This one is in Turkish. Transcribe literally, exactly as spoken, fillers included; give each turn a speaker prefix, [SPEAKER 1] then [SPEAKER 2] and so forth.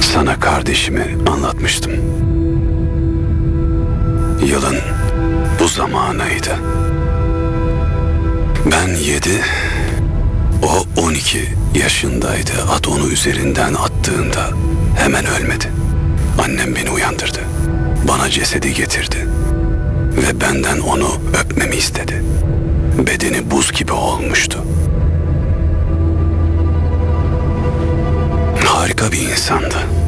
[SPEAKER 1] Sana kardeşimi anlatmıştım. Yılın bu zamanıydı. Ben yedi, o on iki yaşındaydı. At onu üzerinden attığında hemen ölmedi. Annem beni uyandırdı. Bana cesedi getirdi. Ve benden onu öpmemi istedi. Bedeni buz gibi olmuştu. Harika bir insandı.